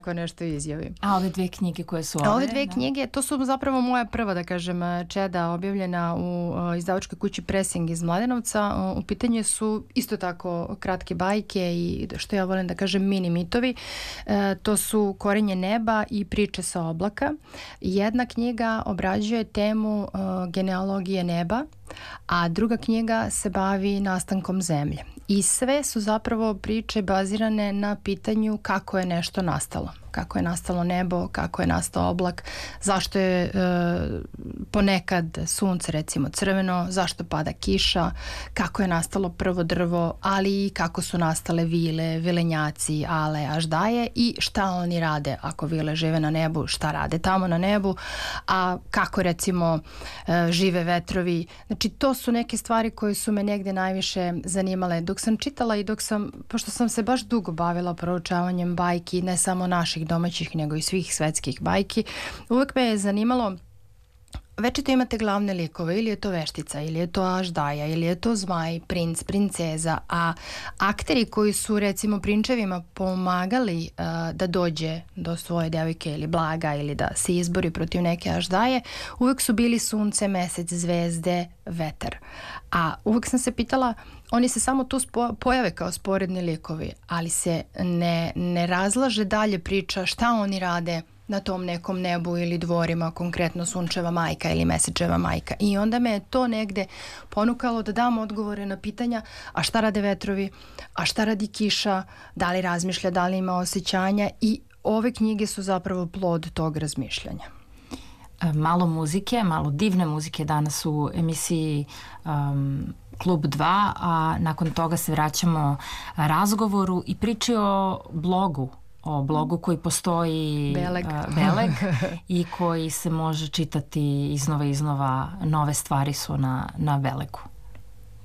Ako nešto izjavim. A ove dve knjige koje su ove dve knjige, to su zapravo moja prva, da kažem, čeda objavljena u izdavačkoj kući Pressing iz Mladenovca. U pitanju su isto tako kratke bajke i, što ja volim da kažem, mini mitovi. To su Korenje neba i Priče sa oblaka. Jedna knjiga obrađuje temu genealogije neba, a druga knjiga se bavi nastankom zemlje. I sve su zapravo priče bazirane na pitanju kako je nešto nastalo. Kako je nastalo nebo, kako je nastao oblak, zašto je ponekad sunce recimo crveno, zašto pada kiša, kako je nastalo prvo drvo, ali i kako su nastale vile, vilenjaci, ale, aždaje i šta oni rade ako vile žive na nebu, šta rade tamo na nebu, a kako recimo žive vetrovi. Znači to su neke stvari koje su me negde najviše zanimale. Dok sam čitala i pošto sam se baš dugo bavila proučavanjem bajki, ne samo naših domaćih, nego i svih svetskih bajki, uvek me je zanimalo, večito imate glavne likove, ili je to veštica, ili je to aždaja, ili je to zmaj, princ, princeza, a akteri koji su recimo prinčevima pomagali da dođe do svoje devojke ili blaga ili da se izbori protiv neke aždaje, uvek su bili sunce, mesec, zvezde, vetar. A uvek sam se pitala, oni se samo tu pojave kao sporedni likovi, ali se ne razlaže dalje priča šta oni rade na tom nekom nebu ili dvorima, konkretno sunčeva majka ili mesečeva majka. I onda me je to negde ponukalo da dam odgovore na pitanja, a šta rade vetrovi, a šta radi kiša, da li razmišlja, da li ima osjećanja, i ove knjige su zapravo plod tog razmišljanja. Malo muzike, malo divne muzike danas u emisiji Klub 2, a nakon toga se vraćamo razgovoru i priči o blogu koji postoji, Beleg i koji se može čitati iznova, nove stvari su na Belegu.